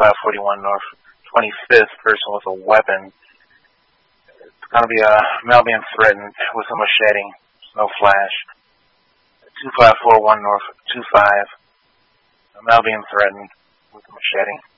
2541 North 25th, person with a weapon. It's going to be a male being threatened with a machete. No flash. 2541 North 25. A male being threatened with a machete.